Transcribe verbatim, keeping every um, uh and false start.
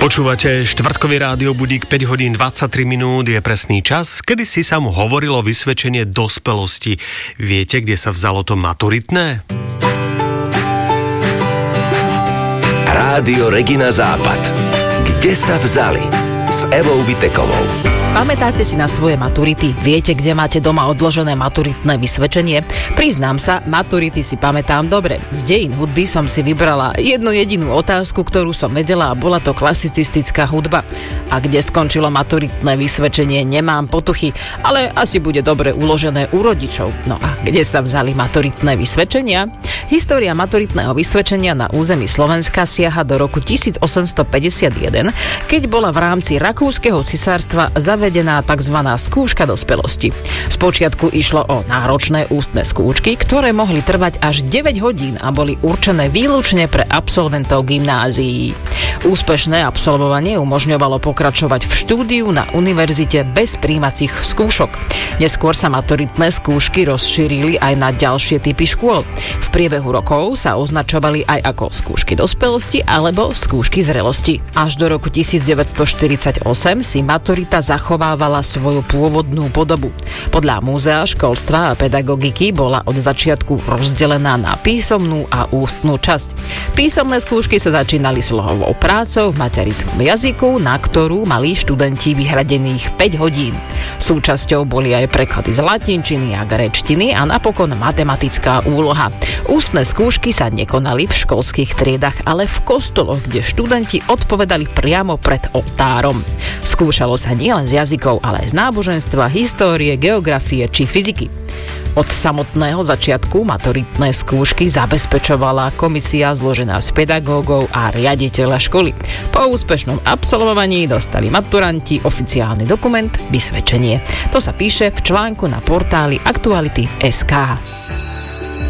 Počúvate štvrtkový rádiobudík, päť hodín dvadsaťtri minút je presný čas, kedy si sa mu hovorilo vysvedčenie dospelosti. Viete, kde sa vzalo to maturitné? Rádio Regina Západ. Kde sa vzali? S Evou Vitekovou. Pamätáte si na svoje maturity? Viete, kde máte doma odložené maturitné vysvedčenie? Priznám sa, maturity si pamätám dobre. Z dejín hudby som si vybrala jednu jedinú otázku, ktorú som vedela, a bola to klasicistická hudba. A kde skončilo maturitné vysvedčenie, nemám potuchy, ale asi bude dobre uložené u rodičov. No a kde sa vzali maturitné vysvedčenia? História maturitného vysvedčenia na území Slovenska siaha do roku tisícosemstopäťdesiatjeden, keď bola v rámci Rakúskeho cisárstva zavedená tzv. Skúška dospelosti. Spočiatku išlo o náročné ústne skúšky, ktoré mohli trvať až deväť hodín a boli určené výlučne pre absolventov gymnázií. Úspešné absolvovanie umožňovalo pokračovať v štúdiu na univerzite bez prijímacích skúšok. Neskôr sa maturitné skúšky rozšírili aj na ďalšie typy škôl. V priebehu rokov sa označovali aj ako skúšky dospelosti alebo skúšky zrelosti. Až do roku devätnásťstoštyridsaťosem si maturita zachovávala svoju pôvodnú podobu. Podľa Múzea školstva a pedagogiky bola od začiatku rozdelená na písomnú a ústnu časť. Písomné skúšky sa začínali slohovou prácou v materinskom jazyku, na ktorú mali študenti vyhradených päť hodín. Súčasťou boli aj preklady z latinčiny a gréčtiny a napokon matematická úloha. Ústne skúšky sa nekonali v školských triedach, ale v kostoloch, kde študenti odpovedali priamo pred oltárom. Skúšalo sa nielen z jazykov, ale aj z náboženstva, histórie, geografie či fyziky. Od samotného začiatku maturitné skúšky zabezpečovala komisia zložená z pedagógov a riaditeľa školy. Po úspešnom absolvovaní dostali maturanti oficiálny dokument, vysvedčenie. To sa píše v článku na portáli aktuality bodka es ká.